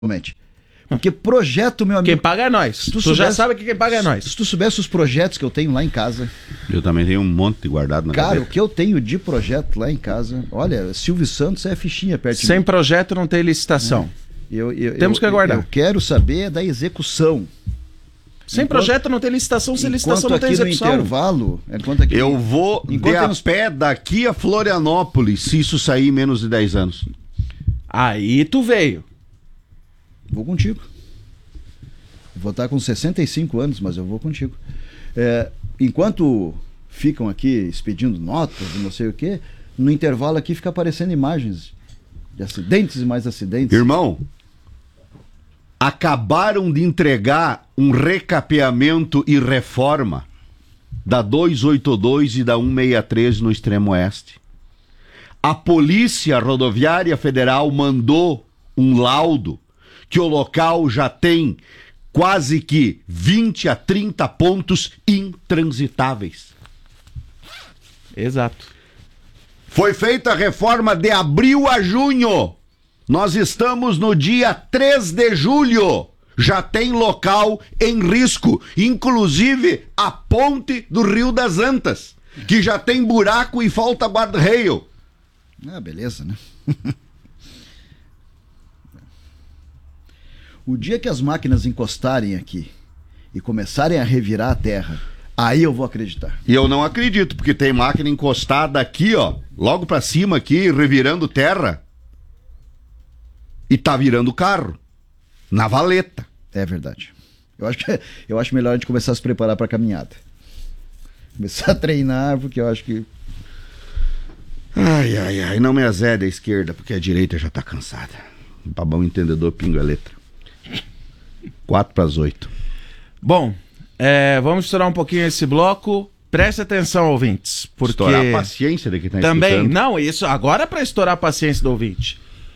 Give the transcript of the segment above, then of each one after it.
Porque projeto, meu amigo... Quem paga é nós. Tu já sabe que quem paga é nós. Se tu soubesse os projetos que eu tenho lá em casa... Eu também tenho um monte guardado na Cara, gaveta. o que eu tenho de projeto lá em casa... Olha, Silvio Santos é fichinha perto de mim. Sem projeto não tem licitação. Temos que aguardar. Eu quero saber da execução. Sem projeto não tem licitação, sem licitação não tem execução. Eu vou de a pé daqui a Florianópolis, se isso sair em menos de 10 anos. Aí tu veio. Vou contigo. Vou estar com 65 anos, mas eu vou contigo. Enquanto ficam aqui expedindo notas e não sei o quê, no intervalo aqui fica aparecendo imagens de acidentes e mais acidentes. Irmão, acabaram de entregar um recapeamento e reforma da 282 e da 163 no extremo oeste. A Polícia Rodoviária Federal mandou um laudo que o local já tem quase que 20 a 30 pontos intransitáveis. Exato. Foi feita a reforma de abril a junho. Nós estamos no dia 3 de julho. Já tem local em risco, inclusive a ponte do Rio das Antas, que já tem buraco e falta guarda-reio. Beleza, né? O dia que as máquinas encostarem aqui e começarem a revirar a terra, aí eu vou acreditar. E eu não acredito, porque tem máquina encostada aqui, ó, logo pra cima aqui, revirando terra. E tá virando carro. Na valeta. É verdade. Eu acho melhor a gente começar a se preparar pra caminhada. Começar a treinar, porque eu acho que... Ai, não me azede a esquerda, porque a direita já tá cansada. Pra bom entendedor, pinga a letra. 7:45. Bom, vamos estourar um pouquinho esse bloco. Preste atenção, ouvintes. Porque estourar a paciência de quem tá também, escutando. não, isso agora é para estourar a paciência do ouvinte.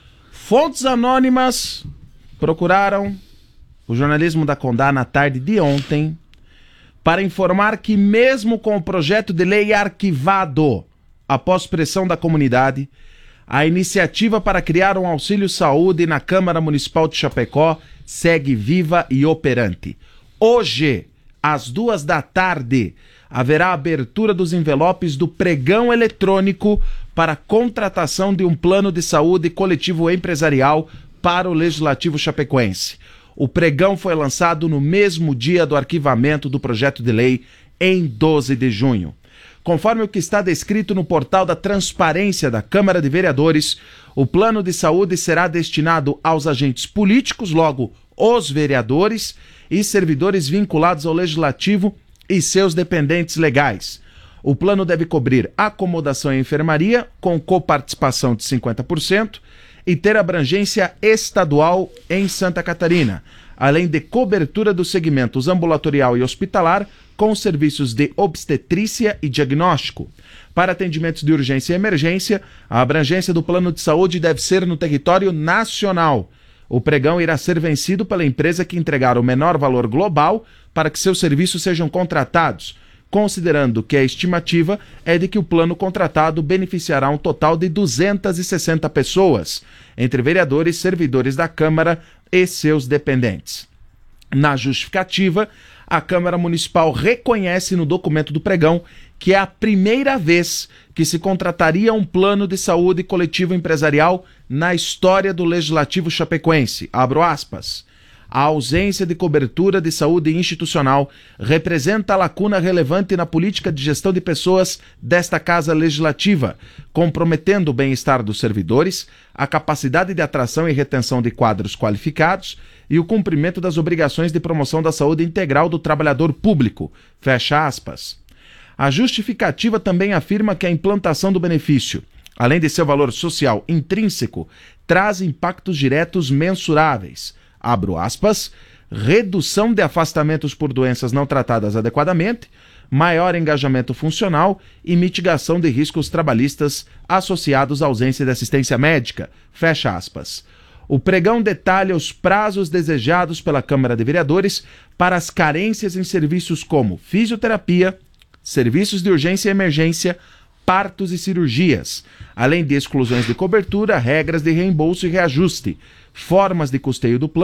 Fontes anônimas procuraram o jornalismo da Condá na tarde de ontem para informar que mesmo com o projeto de lei arquivado após pressão da comunidade, a iniciativa para criar um auxílio saúde na Câmara Municipal de Chapecó segue viva e operante. Hoje, às 14h, haverá a abertura dos envelopes do pregão eletrônico para contratação de um plano de saúde coletivo empresarial para o Legislativo chapecoense. O pregão foi lançado no mesmo dia do arquivamento do projeto de lei, em 12 de junho. Conforme o que está descrito no portal da Transparência da Câmara de Vereadores, o plano de saúde será destinado aos agentes políticos, logo os vereadores e servidores vinculados ao Legislativo e seus dependentes legais. O plano deve cobrir acomodação e enfermaria, com coparticipação de 50%, e ter abrangência estadual em Santa Catarina, além de cobertura dos segmentos ambulatorial e hospitalar, com serviços de obstetrícia e diagnóstico. Para atendimentos de urgência e emergência, a abrangência do plano de saúde deve ser no território nacional. O pregão irá ser vencido pela empresa que entregar o menor valor global para que seus serviços sejam contratados, considerando que a estimativa é de que o plano contratado beneficiará um total de 260 pessoas, entre vereadores, servidores da Câmara e seus dependentes. Na justificativa, a Câmara Municipal reconhece no documento do pregão que é a primeira vez que se contrataria um plano de saúde coletivo empresarial na história do Legislativo chapecoense. Abro aspas. A ausência de cobertura de saúde institucional representa a lacuna relevante na política de gestão de pessoas desta Casa Legislativa, comprometendo o bem-estar dos servidores, a capacidade de atração e retenção de quadros qualificados e o cumprimento das obrigações de promoção da saúde integral do trabalhador público. Fecha aspas. A justificativa também afirma que a implantação do benefício, além de seu valor social intrínseco, traz impactos diretos mensuráveis. Abro aspas, redução de afastamentos por doenças não tratadas adequadamente, maior engajamento funcional e mitigação de riscos trabalhistas associados à ausência de assistência médica. Fecha aspas. O pregão detalha os prazos desejados pela Câmara de Vereadores para as carências em serviços como fisioterapia, serviços de urgência e emergência, partos e cirurgias, além de exclusões de cobertura, regras de reembolso e reajuste, formas de custeio do plano.